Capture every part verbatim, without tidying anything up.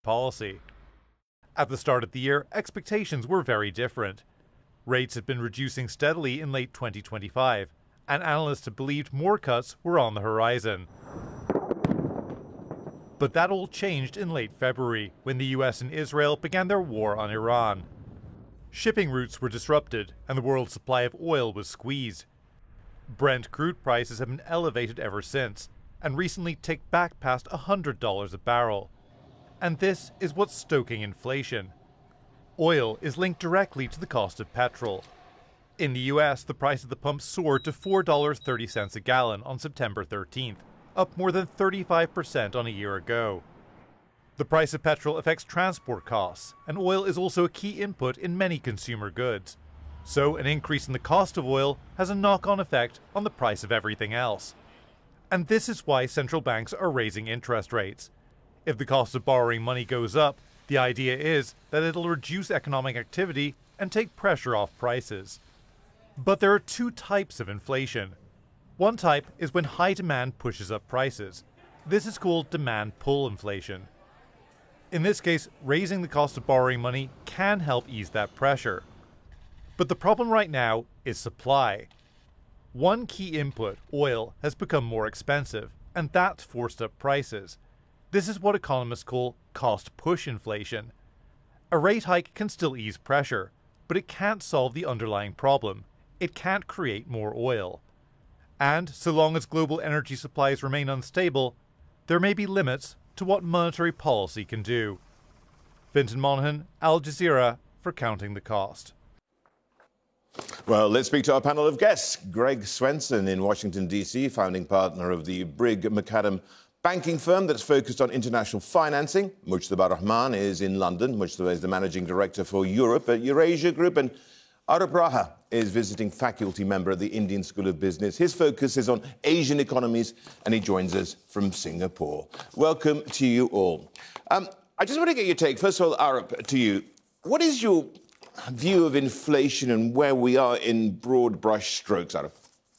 policy. At the start of the year, expectations were very different. Rates had been reducing steadily in late twenty twenty-five, and analysts had believed more cuts were on the horizon. But that all changed in late February, when the U S and Israel began their war on Iran. Shipping routes were disrupted, and the world's supply of oil was squeezed. Brent crude prices have been elevated ever since, and recently ticked back past one hundred dollars a barrel. And this is what's stoking inflation. Oil is linked directly to the cost of petrol. In the U S, the price at the pump soared to four dollars and thirty cents a gallon on September thirteenth, up more than thirty-five percent on a year ago. The price of petrol affects transport costs, and oil is also a key input in many consumer goods. So an increase in the cost of oil has a knock-on effect on the price of everything else. And this is why central banks are raising interest rates. If the cost of borrowing money goes up, the idea is that it'll reduce economic activity and take pressure off prices. But there are two types of inflation. One type is when high demand pushes up prices. This is called demand pull inflation. In this case, raising the cost of borrowing money can help ease that pressure. But the problem right now is supply. One key input, oil, has become more expensive, and that's forced up prices. This is what economists call cost push inflation. A rate hike can still ease pressure, but it can't solve the underlying problem. It can't create more oil. And so long as global energy supplies remain unstable, there may be limits to what monetary policy can do. Fintan Monaghan, Al Jazeera, for Counting the Cost. Well, let's speak to our panel of guests. Greg Swenson in Washington, D C, founding partner of the Brigg McAdam banking firm that's focused on international financing. Mujtaba Rahman is in London. Mujtaba is the managing director for Europe at Eurasia Group. And Arup Raha is visiting faculty member at the Indian School of Business. His focus is on Asian economies, and he joins us from Singapore. Welcome to you all. Um, I just want to get your take. First of all, Arup, to you. What is your view of inflation and where we are in broad brush strokes, Arup?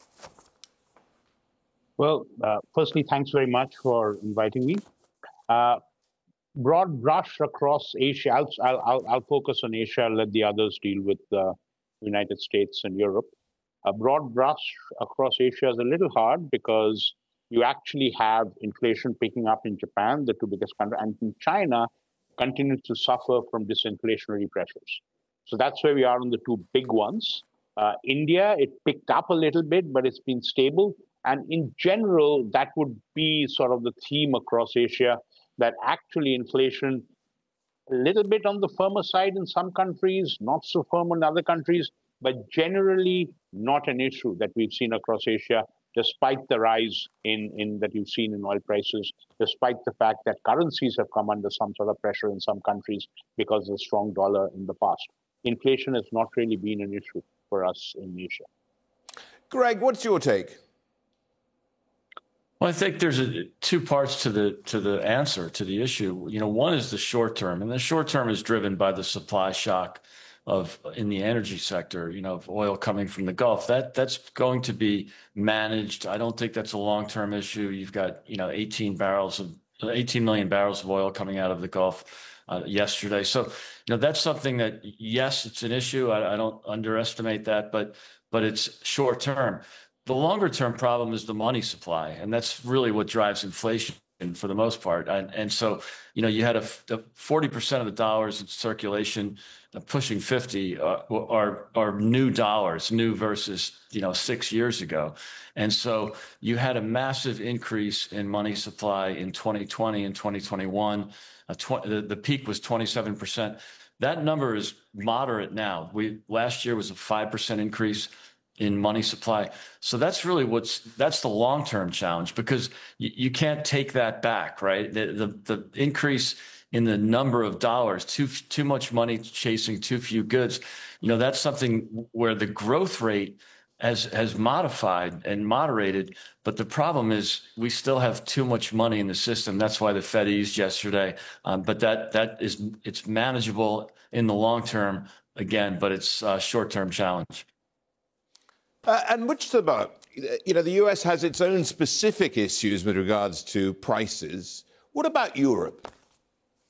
Well, uh, firstly, thanks very much for inviting me. Uh, broad brush across Asia. I'll, I'll, I'll focus on Asia. I'll let the others deal with the United States and Europe. A broad brush across Asia is a little hard because you actually have inflation picking up in Japan, the two biggest countries, and in China continues to suffer from disinflationary pressures. So that's where we are on the two big ones. Uh, India, it picked up a little bit, but it's been stable. And in general, that would be sort of the theme across Asia, that actually inflation, a little bit on the firmer side in some countries, not so firm in other countries, but generally not an issue that we've seen across Asia, despite the rise in, in that you've seen in oil prices, despite the fact that currencies have come under some sort of pressure in some countries because of the strong dollar in the past. Inflation has not really been an issue for us in Asia. Greg, what's your take? Well, I think there's a, two parts to the to the answer to the issue. You know, one is the short term, and the short term is driven by the supply shock of in the energy sector. You know, of oil coming from the Gulf. That that's going to be managed. I don't think that's a long term issue. You've got you know eighteen barrels of eighteen million barrels of oil coming out of the Gulf uh, yesterday. So you know that's something that yes, it's an issue. I, I don't underestimate that, but but it's short term. The longer term problem is the money supply, and that's really what drives inflation for the most part. And, and so, you know, you had a, a forty percent of the dollars in circulation, uh, pushing fifty, uh, are are new dollars, new versus, you know, six years ago. And so you had a massive increase in money supply in twenty twenty and twenty twenty-one. Uh, tw- the, the peak was twenty-seven percent. That number is moderate now. We last year was a five percent increase in money supply. So that's really what's, that's the long-term challenge, because you, you can't take that back, right? The, the, the increase in the number of dollars, too, too much money chasing too few goods, you know, that's something where the growth rate has, has modified and moderated. But the problem is we still have too much money in the system. That's why the Fed eased yesterday. Um, but that, that is, it's manageable in the long term again, but it's a short-term challenge. Uh, and Mujtaba, you know, the U S has its own specific issues with regards to prices. What about Europe?